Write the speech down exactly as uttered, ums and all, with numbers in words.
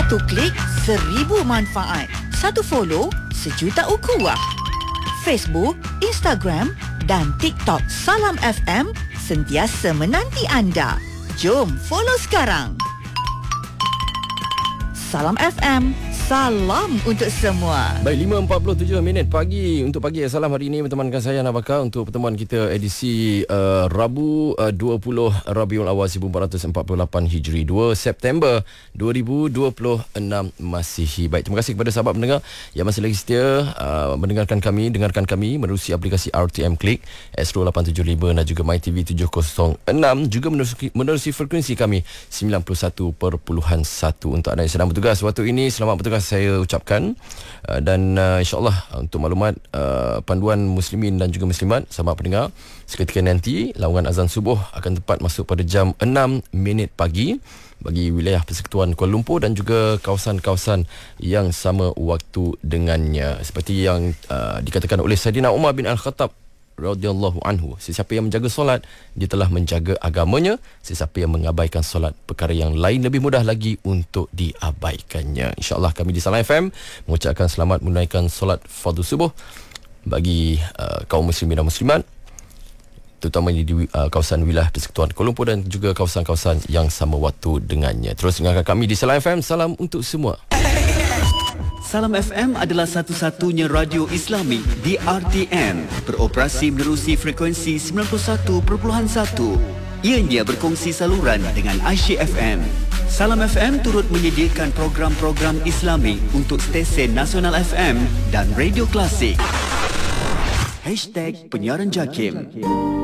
Satu klik, seribu manfaat. Satu follow, sejuta ukhuwah. Facebook, Instagram dan TikTok Salam F M sentiasa menanti anda. Jom follow sekarang. Salam F M, salam untuk semua. Baik, lima empat puluh tujuh minit pagi untuk pagi Salam hari ini bertemankan saya Ana Bakar untuk pertemuan kita edisi uh, Rabu uh, dua puluh Rabiul Awal seribu empat ratus empat puluh lapan Hijri, dua September dua ribu dua puluh enam Masihi. Baik, terima kasih kepada sahabat pendengar yang masih lagi setia uh, mendengarkan kami, dengarkan kami menerusi aplikasi R T M Click, Astro lapan tujuh lima dan juga MyTV tujuh kosong enam, juga menerusi, menerusi frekuensi kami sembilan puluh satu perpuluhan satu. Untuk anda yang sedang bertugas waktu ini, selamat bertugas saya ucapkan, uh, dan uh, insyaAllah uh, untuk maklumat uh, panduan muslimin dan juga muslimat, sahabat pendengar, seketika nanti laungan azan subuh akan tepat masuk pada jam enam minit pagi bagi wilayah Persekutuan Kuala Lumpur dan juga kawasan-kawasan yang sama waktu dengannya, seperti yang uh, dikatakan oleh Saidina Umar bin Al-Khattab radhiyallahu anhu, sesiapa yang menjaga solat, dia telah menjaga agamanya. Sesiapa yang mengabaikan solat, perkara yang lain lebih mudah lagi untuk diabaikannya. InsyaAllah kami di Salam F M mengucapkan selamat menunaikan solat fardu subuh bagi uh, kaum muslimin dan muslimat, terutama di uh, kawasan wilayah Persekutuan Kuala Lumpur dan juga kawasan-kawasan yang sama waktu dengannya. Terus dengarkan kami di Salam F M, salam untuk semua. Salam F M adalah satu-satunya radio Islami di R T M, beroperasi menerusi frekuensi sembilan puluh satu perpuluhan satu. Ianya berkongsi saluran dengan Aisyah F M. Salam F M turut menyediakan program-program Islami untuk stesen Nasional F M dan Radio Klasik. Hashtag Penyiaran Jakim.